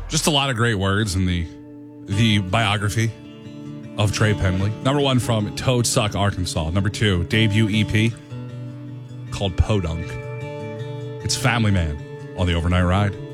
Just a lot of great words in the biography of Trey Penley. Number 1 from Toadsuck, Arkansas. Number 2, debut EP called Podunk. It's Family Man on the Overnight Ride.